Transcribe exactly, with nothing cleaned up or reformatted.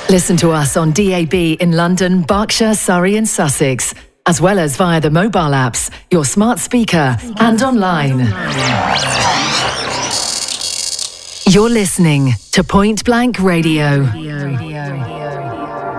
Listen to us on D A B in London, Berkshire, Surrey and Sussex, as well as via the mobile apps, your smart speaker and online. You're listening to Point Blank Radio. Radio.